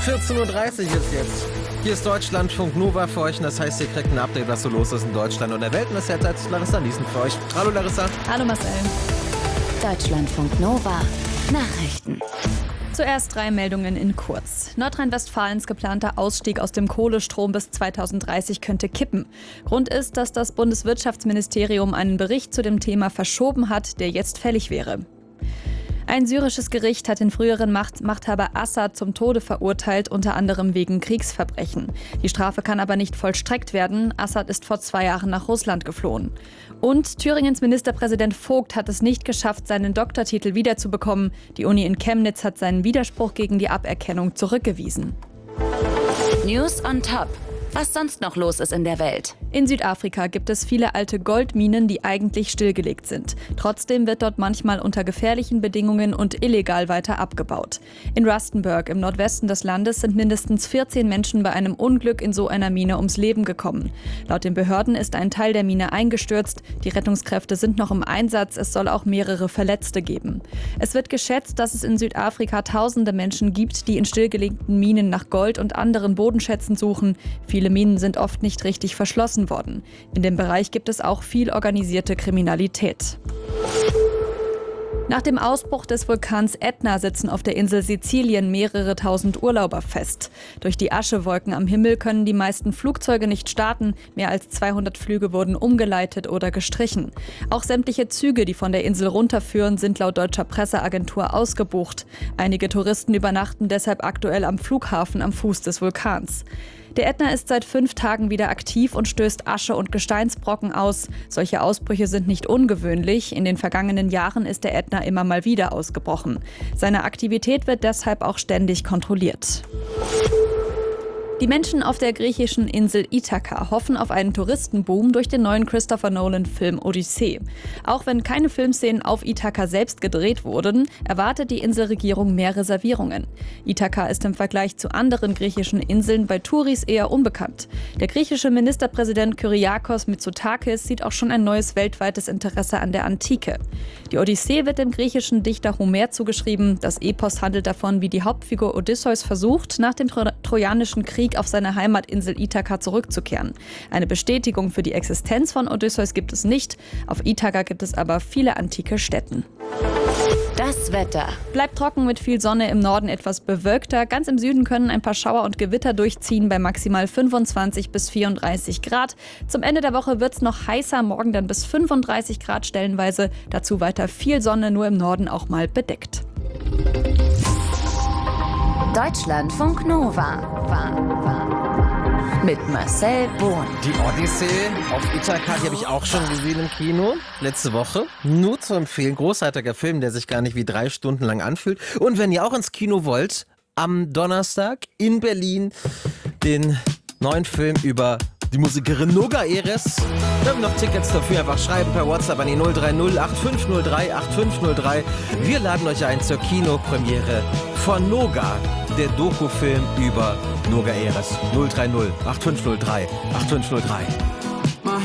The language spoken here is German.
14.30 Uhr ist jetzt. Hier ist Deutschlandfunk Nova für euch und das heißt, ihr kriegt ein Update, was so los ist in Deutschland und der Welt. Und das hat Larissa Niesen für euch. Hallo Larissa. Hallo Marcel. Deutschlandfunk Nova Nachrichten. Zuerst 3 Meldungen in kurz. Nordrhein-Westfalens geplanter Ausstieg aus dem Kohlestrom bis 2030 könnte kippen. Grund ist, dass das Bundeswirtschaftsministerium einen Bericht zu dem Thema verschoben hat, der jetzt fällig wäre. Ein syrisches Gericht hat den früheren Machthaber Assad zum Tode verurteilt, unter anderem wegen Kriegsverbrechen. Die Strafe kann aber nicht vollstreckt werden. Assad ist vor 2 Jahren nach Russland geflohen. Und Thüringens Ministerpräsident Vogt hat es nicht geschafft, seinen Doktortitel wiederzubekommen. Die Uni in Chemnitz hat seinen Widerspruch gegen die Aberkennung zurückgewiesen. News on Top. Was sonst noch los ist in der Welt. In Südafrika gibt es viele alte Goldminen, die eigentlich stillgelegt sind. Trotzdem wird dort manchmal unter gefährlichen Bedingungen und illegal weiter abgebaut. In Rustenburg im Nordwesten des Landes sind mindestens 14 Menschen bei einem Unglück in so einer Mine ums Leben gekommen. Laut den Behörden ist ein Teil der Mine eingestürzt. Die Rettungskräfte sind noch im Einsatz. Es soll auch mehrere Verletzte geben. Es wird geschätzt, dass es in Südafrika tausende Menschen gibt, die in stillgelegten Minen nach Gold und anderen Bodenschätzen suchen. Viele Minen sind oft nicht richtig verschlossen worden. In dem Bereich gibt es auch viel organisierte Kriminalität. Nach dem Ausbruch des Vulkans Ätna sitzen auf der Insel Sizilien mehrere tausend Urlauber fest. Durch die Aschewolken am Himmel können die meisten Flugzeuge nicht starten. Mehr als 200 Flüge wurden umgeleitet oder gestrichen. Auch sämtliche Züge, die von der Insel runterführen, sind laut deutscher Presseagentur ausgebucht. Einige Touristen übernachten deshalb aktuell am Flughafen am Fuß des Vulkans. Der Ätna ist seit 5 Tagen wieder aktiv und stößt Asche und Gesteinsbrocken aus. Solche Ausbrüche sind nicht ungewöhnlich. In den vergangenen Jahren ist der Ätna immer mal wieder ausgebrochen. Seine Aktivität wird deshalb auch ständig kontrolliert. Die Menschen auf der griechischen Insel Ithaka hoffen auf einen Touristenboom durch den neuen Christopher Nolan-Film Odyssee. Auch wenn keine Filmszenen auf Ithaka selbst gedreht wurden, erwartet die Inselregierung mehr Reservierungen. Ithaka ist im Vergleich zu anderen griechischen Inseln bei Touris eher unbekannt. Der griechische Ministerpräsident Kyriakos Mitsotakis sieht auch schon ein neues weltweites Interesse an der Antike. Die Odyssee wird dem griechischen Dichter Homer zugeschrieben. Das Epos handelt davon, wie die Hauptfigur Odysseus versucht, nach dem Trojanischen Krieg auf seine Heimatinsel Ithaka zurückzukehren. Eine Bestätigung für die Existenz von Odysseus gibt es nicht. Auf Ithaka gibt es aber viele antike Stätten. Das Wetter. Bleibt trocken mit viel Sonne, im Norden etwas bewölkter. Ganz im Süden können ein paar Schauer und Gewitter durchziehen bei maximal 25 bis 34 Grad. Zum Ende der Woche wird es noch heißer, morgen dann bis 35 Grad stellenweise. Dazu weiter viel Sonne, nur im Norden auch mal bedeckt. Deutschlandfunk Nova. Mit Marcel Bohn. Die Odyssee auf Ithaka, die habe ich auch schon gesehen im Kino, letzte Woche. Nur zu empfehlen, großartiger Film, der sich gar nicht wie 3 Stunden lang anfühlt. Und wenn ihr auch ins Kino wollt, am Donnerstag in Berlin den neuen Film über die Musikerin Noga Eres. Wir haben noch Tickets dafür, einfach schreiben per WhatsApp an die 030 8503 8503. Wir laden euch ein zur Kinopremiere von Noga, der Dokufilm über Noga Eres. 030 8503 8503.